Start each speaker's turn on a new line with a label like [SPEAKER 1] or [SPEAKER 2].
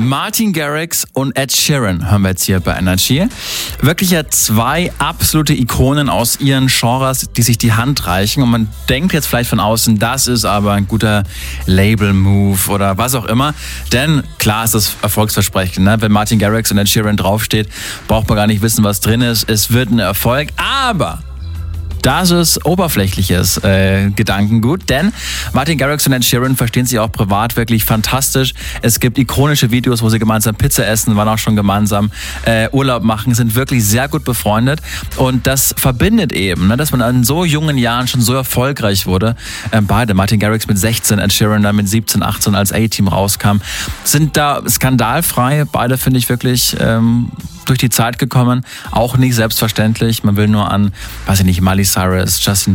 [SPEAKER 1] Martin Garrix und Ed Sheeran hören wir jetzt hier bei Energy. Wirklich ja zwei absolute Ikonen aus ihren Genres, die sich die Hand reichen. Und man denkt jetzt vielleicht von außen, das ist aber ein guter Label-Move oder was auch immer. Denn klar ist das erfolgsversprechend. Ne? Wenn Martin Garrix und Ed Sheeran draufsteht, braucht man gar nicht wissen, was drin ist. Es wird ein Erfolg. Aber das ist oberflächliches Gedankengut, denn Martin Garrix und Ed Sheeran verstehen sich auch privat wirklich fantastisch. Es gibt ikonische Videos, wo sie gemeinsam Pizza essen, waren auch schon gemeinsam Urlaub machen, sind wirklich sehr gut befreundet und das verbindet eben, ne, dass man in so jungen Jahren schon so erfolgreich wurde. Beide, Martin Garrix mit 16, Ed Sheeran dann mit 17, 18 als A-Team rauskam, sind da skandalfrei. Beide finde ich wirklich durch die Zeit gekommen, auch nicht selbstverständlich. Man will nur an, weiß ich nicht, Miley Cyrus, Justin